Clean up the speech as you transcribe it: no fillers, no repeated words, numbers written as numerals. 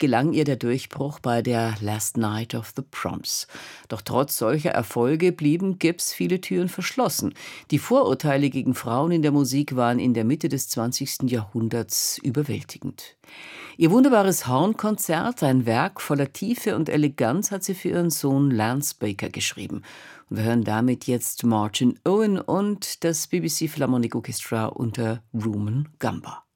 gelang ihr der Durchbruch bei der Last Night of the Proms. Doch trotz solcher Erfolge blieben Gibbs viele Türen verschlossen. Die Vorurteile gegen Frauen in der Musik waren in der Mitte des 20. Jahrhunderts überwältigend. Ihr wunderbares Hornkonzert, ein Werk voller Tiefe und Eleganz, hat sie für ihren Sohn Lance Baker geschrieben. Und wir hören damit jetzt Martin Owen und das BBC Philharmonic Orchestra unter Rumen Gamba.